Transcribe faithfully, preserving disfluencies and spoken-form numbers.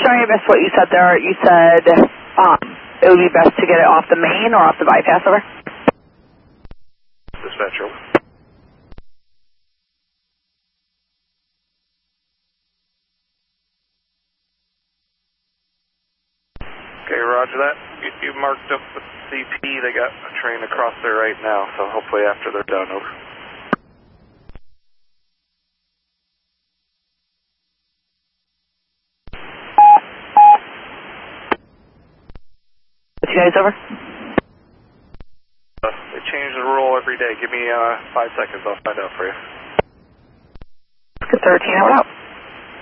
sorry I missed what you said there. You said um, it would be best to get it off the main or off the bypass, over? Dispatcher. Okay, roger that. You, you marked up the C P. They got a train across there right now, so hopefully after they're done, over. You guys, over? Uh, they change the rule every day. Give me uh, five seconds. I'll find out for you. thirteen, out.